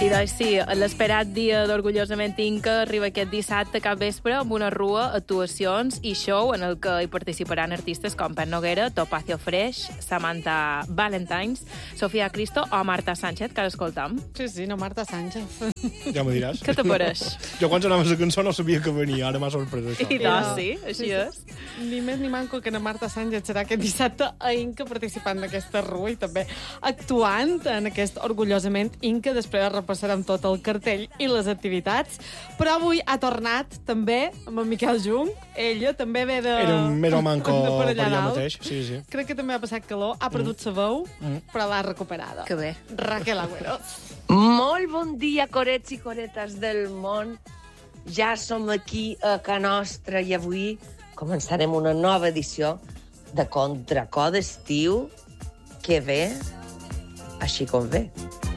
I doncs sí, l'esperat dia d'Orgullosament Inca arriba aquest dissabte cap vespre amb una rua, actuacions i show en el que hi participaran artistes com Pep Noguera, Topacio Fresh, Samantha Valentines, Sofia Cristo o Marta Sánchez, que ara escoltam. Sí, no, Marta Sánchez. Ja m'ho diràs. Què t'apareix? Jo quan sonava la cançó no sabia que venia, ara m'ha sorprès això. I doncs sí, així és. Ni més ni manco que na Marta Sánchez serà aquest dissabte a Inca participant d'aquesta rua i també actuant en aquest Orgullosament Inca. Després repassarem tot el cartell i les activitats. Però avui ha tornat també amb en Miquel Jung. Ella també ve de... Era un més o manco de per allà dalt. mateix. Sí. Crec que també ha passat calor, ha perdut sa veu, però l'ha recuperada. Que bé. Raquel Agüero. Molt bon dia, corets i coretes del món. Ja som aquí a Ca Nostra i avui començarem una nova edició de Contracor d'estiu que ve així com ve.